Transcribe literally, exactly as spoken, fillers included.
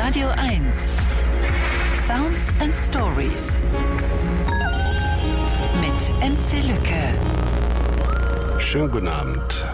Radio eins. Sounds and Stories. Mit M C Lücke. Schönen guten Abend.